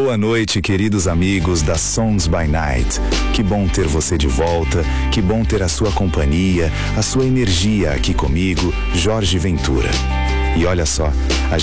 Boa noite, queridos amigos da Songs by Night. Que bom ter você de volta, que bom ter a sua companhia, a sua energia aqui comigo, Jorge Ventura. E olha só, a